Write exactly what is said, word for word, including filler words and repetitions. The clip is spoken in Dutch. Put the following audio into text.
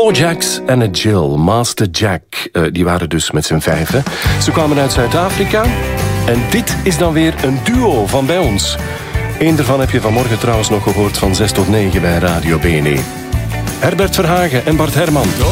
Four Jacks en een Jill, Master Jack. Uh, die waren dus met z'n vijven. Ze kwamen uit Zuid-Afrika. En dit is dan weer een duo van bij ons. Eén daarvan heb je vanmorgen trouwens nog gehoord van zes tot negen bij Radio B N E. Herbert Verhagen en Bart Herman.